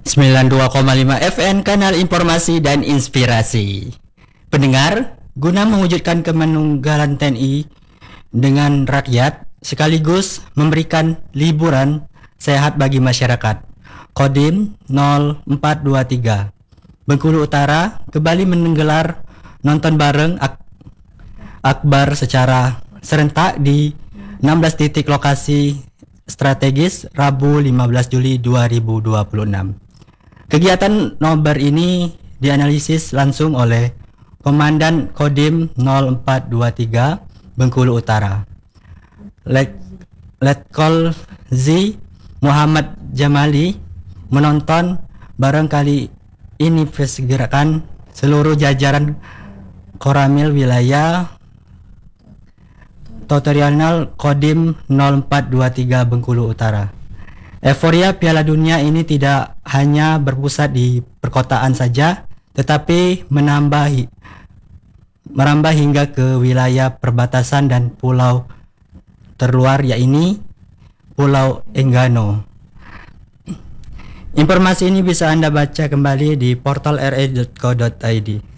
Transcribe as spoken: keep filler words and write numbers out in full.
sembilan puluh dua koma lima F M Kanal Informasi dan Inspirasi. Pendengar, guna mewujudkan kemanunggalan T N I dengan rakyat sekaligus memberikan liburan sehat bagi masyarakat, Kodim nol empat dua tiga Bengkulu Utara kembali menggelar nonton bareng ak- akbar secara serentak di enam belas titik lokasi strategis Rabu lima belas Juli dua ribu dua puluh enam. Kegiatan nobar ini dianalisis langsung oleh Komandan Kodim nol empat dua tiga Bengkulu Utara, Let Letkol Z Muhammad Jamali. Menonton bareng kali ini segerakan seluruh jajaran Koramil wilayah Tutorial Kodim nol empat dua tiga Bengkulu Utara. Euforia Piala Dunia ini tidak hanya berpusat di perkotaan saja, tetapi menambah merambah hingga ke wilayah perbatasan dan pulau terluar, yaitu Pulau Enggano. Informasi ini bisa Anda baca kembali di portal r a dot co dot i d.